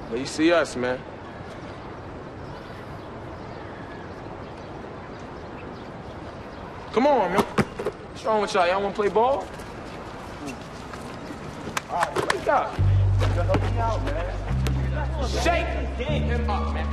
But you see us, man. Come on, man. What's wrong with y'all? Y'all want to play ball? All right, wake up. Help me out, man. Shake him up, man.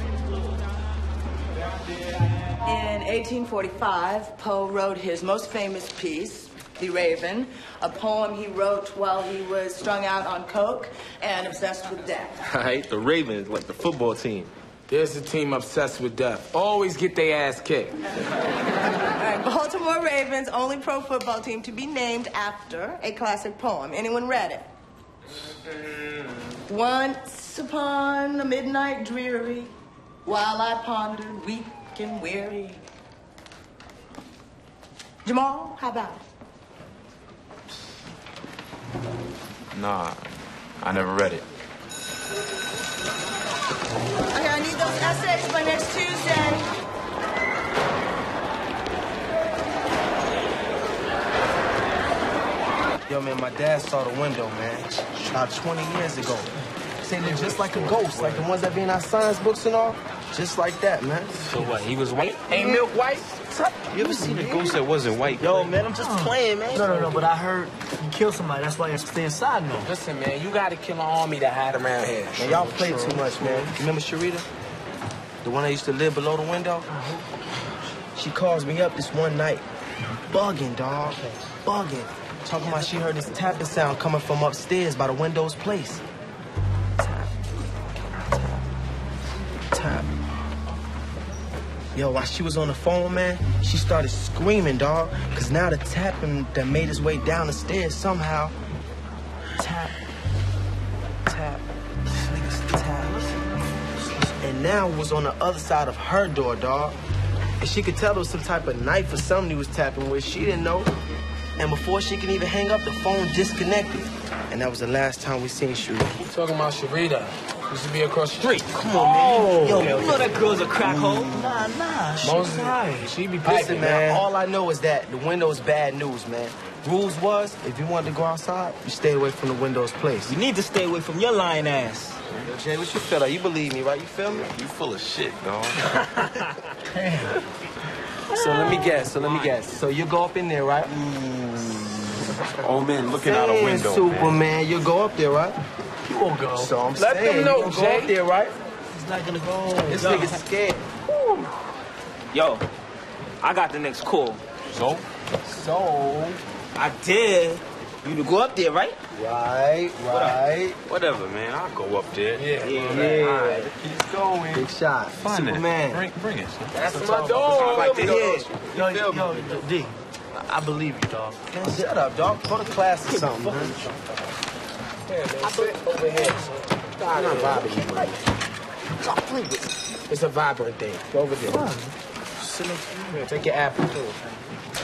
In 1845, Poe wrote his most famous piece, The Raven, a poem he wrote while he was strung out on coke and obsessed with death. All right, the Raven is like the football team. There's a team obsessed with death. Always get their ass kicked. All right, Baltimore Ravens, only pro football team to be named after a classic poem. Anyone read it? Once upon a midnight dreary, while I pondered, weak and weary. Jamal, how about it? Nah, I never read it. Okay, I need those essays by next Tuesday. Yo, man, my dad saw the window, man, about 20 years ago. Say they're just like a ghost, like the ones that be in our science books and all. Just like that, man. So what, he was white? Ain't milk white? You ever seen a ghost that wasn't white? Yo, man, I'm just playing, man. No, but I heard you killed somebody. That's why you have to stay inside now. Listen, man, you gotta kill an army to hide around here. Man, y'all play too much, man. Remember Sharita? The one that used to live below the window? She calls me up this one night, bugging, dog, bugging. Talking about she heard this tapping sound coming from upstairs by the window's place. Tap, tap, tap. Yo, while she was on the phone, man, she started screaming, dog, because now the tapping that made its way down the stairs somehow. Tap, tap, tap. And now it was on the other side of her door, dog. And she could tell there was some type of knife or something he was tapping with. She didn't know. And before she could even hang up, the phone disconnected. And that was the last time we seen Sharita. You talking about Sharita? Used to be across the street. Come on, man. Yo, you know that girl's a crack hole. Nah, she's alright. She be Listen, piping, man, man. all I know is that the window's bad news, man. Rules was, if you wanted to go outside, you stay away from the window's place. You need to stay away from your lying ass. Yo, Jay, what you feel like? You believe me, right? You feel me? You full of shit, dog. So let me guess. So you go up in there, right? Old man looking out a window, Superman, man. you go up there, right? You won't go. So I'm Let saying, them know, you go Jay. up there, right? He's not gonna go. This nigga's scared. Yo, I got the next call. So? So, I dare you to go up there, right? right. Whatever, man. I'll go up there. Yeah. Keep going. Big shot. Find Superman. it. Bring it. That's my dog. Like to hear. Yo, D, I believe you, dog. Man, shut up, dog. Go to class or something, man. Yeah, man, sit over here. I'm not bothering you, man. It's a vibrant thing. Go over there. Sit next to me. Take your apple, too.